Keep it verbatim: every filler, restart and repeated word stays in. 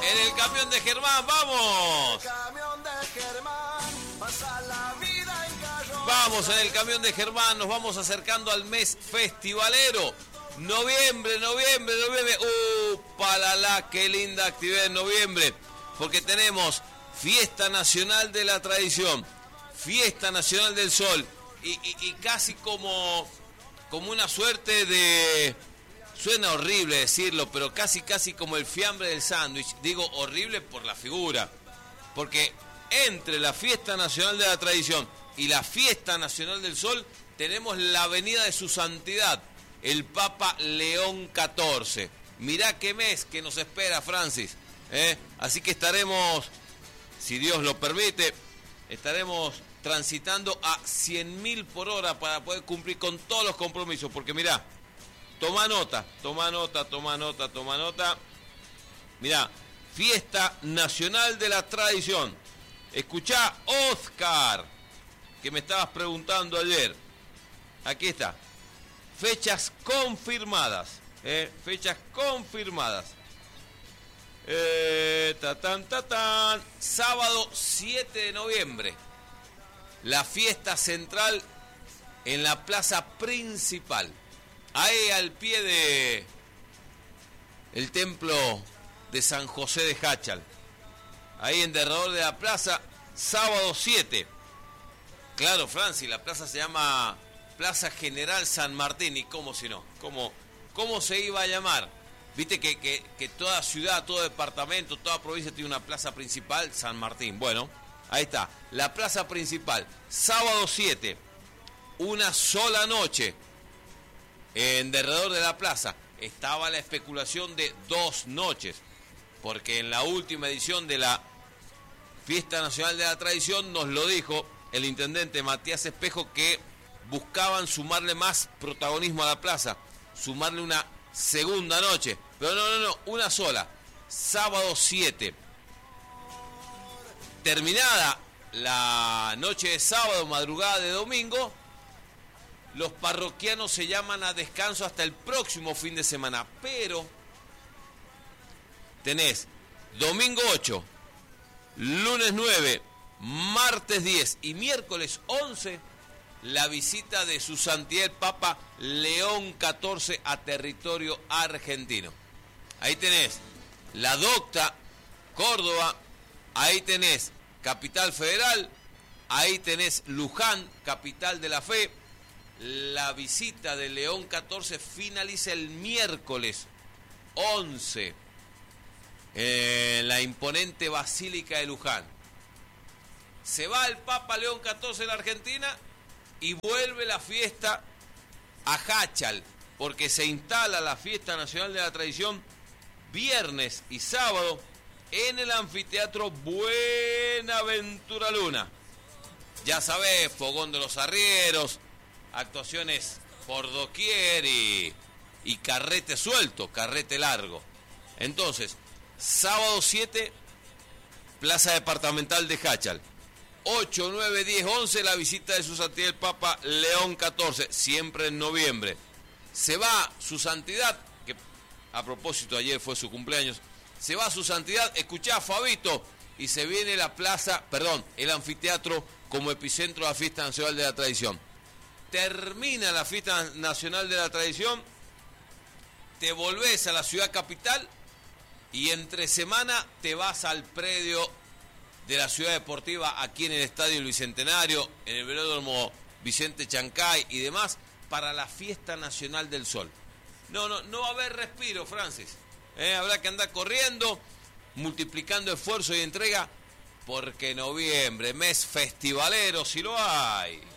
En el camión de Germán, vamos. Vamos en el camión de Germán, nos vamos acercando al mes festivalero. Noviembre, noviembre, noviembre. ¡Uh, palala! ¡Qué linda actividad en noviembre! Porque tenemos Fiesta Nacional de la Tradición, Fiesta Nacional del Sol y, y, y casi como, como una suerte de... Suena horrible decirlo, pero casi casi como el fiambre del sándwich. Digo horrible por la figura. Porque entre la Fiesta Nacional de la Tradición y la Fiesta Nacional del Sol tenemos la venida de su santidad, el Papa León catorce. Mirá qué mes que nos espera, Francis. ¿eh? Así que estaremos, si Dios lo permite, estaremos transitando a cien mil por hora para poder cumplir con todos los compromisos. Porque mirá, toma nota, toma nota, toma nota, toma nota. Mirá, Fiesta Nacional de la Tradición. Escuchá, Oscar, que me estabas preguntando ayer. Aquí está. Fechas confirmadas. ¿eh? Fechas confirmadas. Eh, tatán, tatán. Sábado siete de noviembre. La fiesta central en la plaza principal. Ahí al pie de el templo de San José de Jáchal. Ahí en derredor de la plaza, sábado siete. Claro, Francis, la plaza se llama Plaza General San Martín. ¿Y cómo si no? ¿Cómo, cómo se iba a llamar? Viste que, que, que toda ciudad, todo departamento, toda provincia tiene una plaza principal, San Martín. Bueno, ahí está, la plaza principal. Sábado siete, una sola noche. En derredor de la plaza estaba la especulación de dos noches, porque en la última edición de la Fiesta Nacional de la Tradición nos lo dijo el intendente Matías Espejo que buscaban sumarle más protagonismo a la plaza, sumarle una segunda noche, pero no, no, no, una sola, sábado siete. Terminada la noche de sábado, madrugada de domingo, los parroquianos se llaman a descanso hasta el próximo fin de semana, pero tenés domingo ocho, lunes nueve, martes diez y miércoles once, la visita de su santidad el Papa León catorce a territorio argentino. Ahí tenés la docta, Córdoba, ahí tenés Capital Federal, ahí tenés Luján, capital de la fe. La visita de León catorce finaliza el miércoles once en la imponente Basílica de Luján. Se va el Papa León catorce en la Argentina y vuelve la fiesta a Jáchal, porque se instala la Fiesta Nacional de la Tradición viernes y sábado en el anfiteatro Buenaventura Luna. Ya sabés, fogón de los arrieros, actuaciones por doquier y, y carrete suelto, carrete largo. Entonces, sábado siete, Plaza Departamental de Jáchal. ocho, nueve, diez, once, la visita de su santidad el Papa León catorce, siempre en noviembre. Se va su santidad, que a propósito ayer fue su cumpleaños, se va su santidad, escuchá Fabito, y se viene la plaza, perdón, el anfiteatro como epicentro de la Fiesta Nacional de la Tradición. Termina la Fiesta Nacional de la Tradición, te volvés a la ciudad capital y entre semana te vas al predio de la ciudad deportiva aquí en el Estadio del Bicentenario, en el velódromo Vicente Chancay y demás, para la Fiesta Nacional del Sol. No, no, no va a haber respiro, Francis. ¿Eh? Habrá que andar corriendo, multiplicando esfuerzo y entrega, porque noviembre, mes festivalero, si lo hay.